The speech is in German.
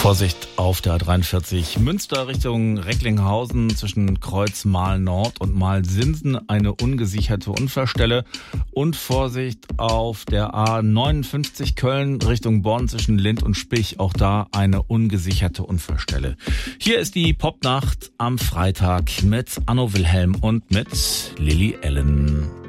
Vorsicht auf der A43 Münster Richtung Recklinghausen zwischen Kreuz Mahl Nord und Mahl Sinsen eine ungesicherte Unfallstelle. Und Vorsicht auf der A59 Köln Richtung Bonn zwischen Lind und Spich, auch da eine ungesicherte Unfallstelle. Hier ist die Popnacht am Freitag mit Anno Wilhelm und mit Lily Allen.